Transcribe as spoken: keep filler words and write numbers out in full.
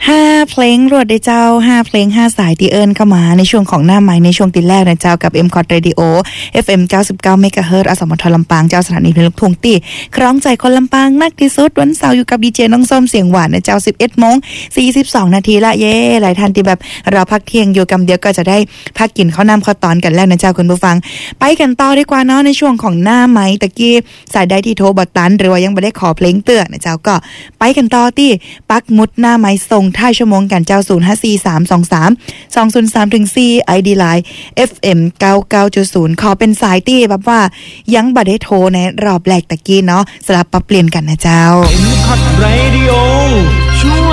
ห้าเพลงรวดได้เจ้าห้าเพลงห้าสายที่เอิ้นเข้ามาในช่วงของหน้าใหม่ในช่วงติดแรกนะเจ้ากับ เอ็ม คอท Radio เอฟ เอ็ม เก้าสิบเก้า เมกะเฮิรตซ์ อสมทลำปางเจ้าสถานีเพลงลูกทุ่งตี้คล้องใจคนลำปางนักที่สุดวันเสาร์อยู่กับดีเจน้องส้มเสียงหวานนะเจ้า สิบเอ็ดโมงสี่สิบสอง นาทีละเย้หลายท่านที่แบบเราพักเที่ยงอยู่กำเดียวก็จะได้พักกินข้าวน้ำข้าวตอนกันแล้วนะเจ้าคุณผู้ฟังไปกันต่อดีกว่าเนาะในช่วงของหน้าใหม่ตะกี้สายใดที่โทรบ่ตันหรือว่ายังบ่ได้ขอเพลงเตือนนะเจ้าก็ไปกันต่อที่ปักมุดหน้าใหม่ส่งท้ายชั่วโมงกันเจ้าศูนย์ ห้า สี่ สาม สอง สาม สอง ศูนย์ สาม ถึง สี่ ไอ ดี Line เอฟ เอ็ม เก้าสิบเก้าจุดศูนย์ ขอเป็นสายตี้แบบว่ายังบ่ได้โทรในรอบแรกตะกี้เนาะสลับปรับเปลี่ยนกันนะเจ้าเอ็ม คอท Radio